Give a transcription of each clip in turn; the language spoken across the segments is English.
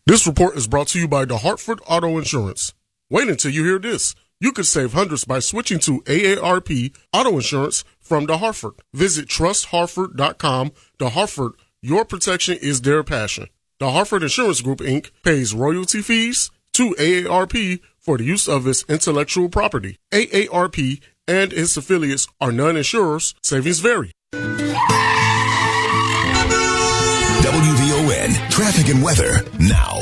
This report is brought to you by the Hartford Auto Insurance. Wait until you hear this. You could save hundreds by switching to AARP Auto Insurance from the Hartford. Visit trusthartford.com. The Hartford, your protection is their passion. The Hartford Insurance Group, Inc. pays royalty fees to AARP for the use of its intellectual property. AARP and its affiliates are non-insurers. Savings vary. WVON traffic and weather now.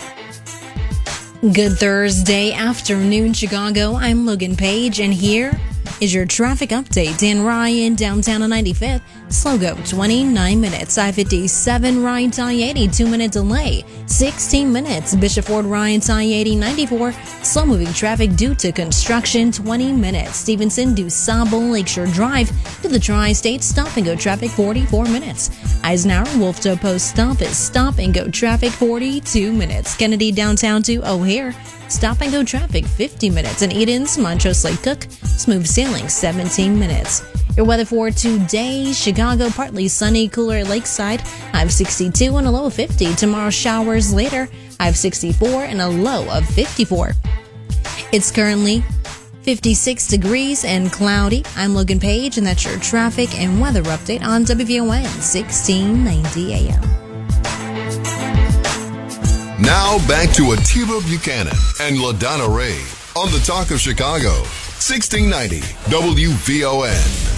Good Thursday afternoon, Chicago. I'm Logan Page, and here is your traffic update. Dan Ryan, downtown on 95th. Slow go, 29 minutes. I-57, Ryan to I-80, 2-minute delay. 16 minutes. Bishop Ford, Ryan to I-80, 94. Slow-moving traffic due to construction, 20 minutes. Stevenson, DuSable, Lakeshore Drive to the Tri-State. Stop-and-go traffic, 44 minutes. Eisenhower, Wolf Toe Post stop is stop-and-go traffic, 42 minutes. Kennedy, downtown to O'Hare. Stop-and-go traffic, 50 minutes. And Edens, Montrose Lake Cook, smooth sailing, 17 minutes. Your weather for today, Chicago, partly sunny, cooler at Lakeside. High of 62 and a low of 50. Tomorrow, showers later. High of 64 and a low of 54. It's currently 56 degrees and cloudy. I'm Logan Page, and that's your traffic and weather update on WVON 1690 AM. Now back to Atiba Buchanan and LaDonna Ray on the Talk of Chicago, 1690 WVON.